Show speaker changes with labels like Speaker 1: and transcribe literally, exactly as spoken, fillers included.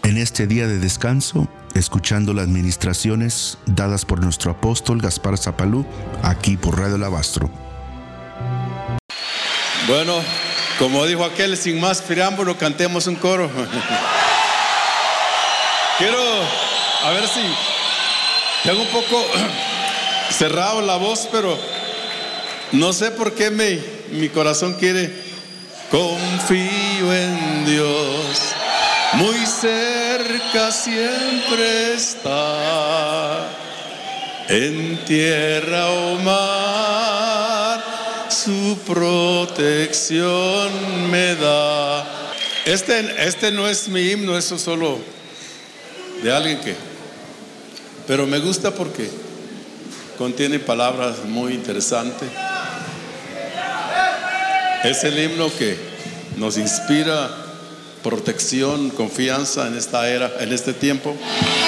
Speaker 1: en este día de descanso, escuchando las ministraciones dadas por nuestro apóstol Gaspar Zapalú, aquí por Radio Alabastro.
Speaker 2: Bueno, como dijo aquel, sin más preámbulo, cantemos un coro. Quiero, a ver si tengo un poco cerrado la voz, pero no sé por qué me, mi corazón quiere. Confío en Dios, muy cerca siempre está, en tierra o mar, su protección me da. Este, este no es mi himno, eso solo de alguien que, pero me gusta porque contiene palabras muy interesantes. Es el himno que nos inspira protección, confianza en esta era, en este tiempo.